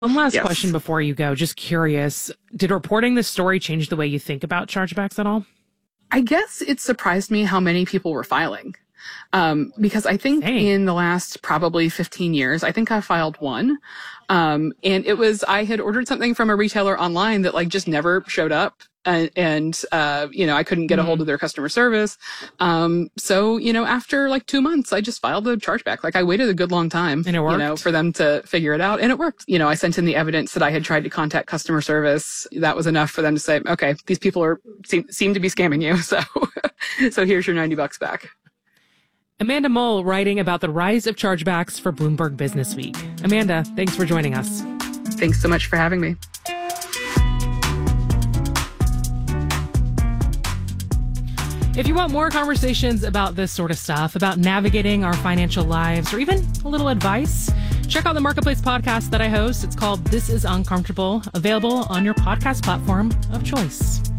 One last Yes. question before you go. Just curious, did reporting this story change the way you think about chargebacks at all? I guess it surprised me how many people were filing. Because I think Dang. in the last probably 15 years, I think I filed one. And I had ordered something from a retailer online that like just never showed up. And I couldn't get a hold of their customer service. So, after like 2 months, I just filed a chargeback. Like I waited a good long time, And it worked? for them to figure it out. And it worked. I sent in the evidence that I had tried to contact customer service. That was enough for them to say, okay, these people seem to be scamming you. So, so here's your $90 back. Amanda Mull writing about the rise of chargebacks for Bloomberg Business Week. Amanda, thanks for joining us. Thanks so much for having me. If you want more conversations about this sort of stuff, about navigating our financial lives, or even a little advice, check out the Marketplace podcast that I host. It's called This is Uncomfortable, available on your podcast platform of choice.